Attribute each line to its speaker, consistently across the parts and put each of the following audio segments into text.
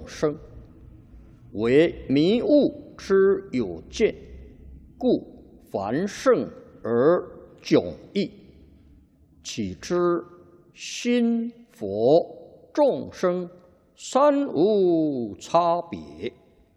Speaker 1: 生，为迷悟之有见，故繁盛而迥异。岂知心佛众生三无差别。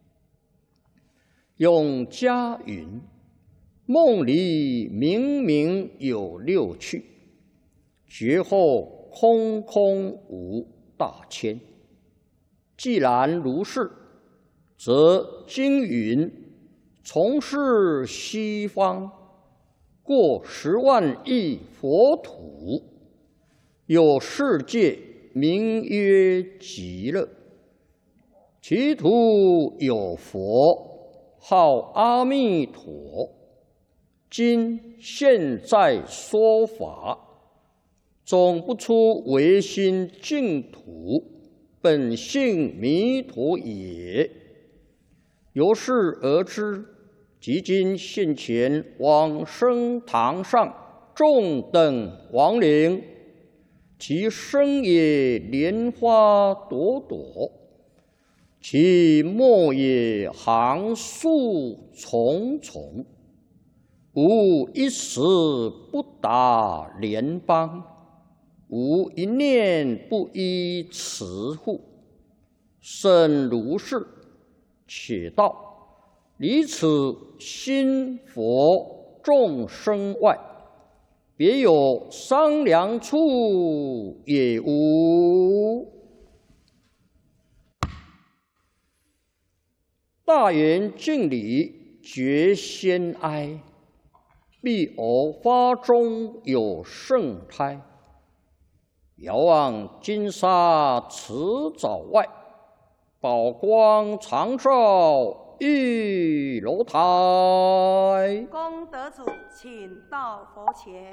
Speaker 1: 用家云：梦里明明有六趣，觉后空空无大千。既然如是，则经云：从是西方过10万亿佛土，有世界名曰极乐，其土有佛，号阿弥陀。今现在说法，总不出唯心净土，本性弥陀也。由是而知，即今现前往生堂上众等亡灵，其身也莲花朵朵，其末也行树重重，无一时不达莲邦，无一念不依持护。甚如是，且道离此心佛众生外，别有商量处也无。大圆敬礼觉先哀，必偶发中有圣胎。遥望金沙池沼外，宝光常照玉楼台。
Speaker 2: 功德主，请到佛前。